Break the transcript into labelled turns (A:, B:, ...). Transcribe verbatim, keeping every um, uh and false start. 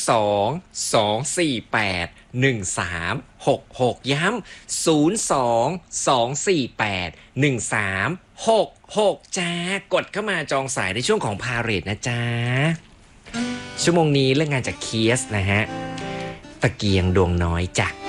A: สอง สอง สี่ แปด หนึ่ง สาม หก หกย้ำศูนย์ สอง สอง สี่ แปด หนึ่ง สาม หก หกจ้ากดเข้ามาจองสายในช่วงของพาเหรดนะจ๊ะชั่วโมงนี้เรื่องงานจากเคียสนะฮะตะเกียงดวงน้อยจ้ะ